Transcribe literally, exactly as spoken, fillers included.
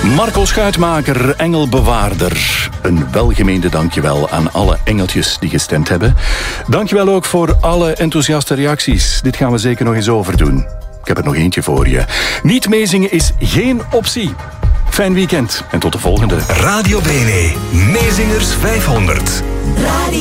Marco Schuitmaker, engelbewaarder. Een welgemeende dankjewel aan alle engeltjes die gestemd hebben. Dankjewel ook voor alle enthousiaste reacties. Dit gaan we zeker nog eens overdoen. Ik heb er nog eentje voor je. Niet meezingen is geen optie. Fijn weekend en tot de volgende. Radio Bene, Meezingers vijfhonderd. Radio